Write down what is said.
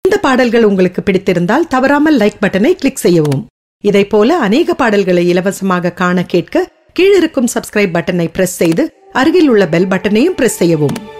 இந்த பாடல்கள் உங்களுக்கு பிடித்திருந்தால் தவறாமல் லைக் பட்டனை கிளிக் செய்யவும். இதைப்போல அநேக பாடல்களை இலவசமாக காண கேட்க கீழிருக்கும் சப்ஸ்கிரைப் பட்டனை பிரஸ் செய்து அருகில் உள்ள பெல் பட்டனையும் பிரஸ் செய்யவும்.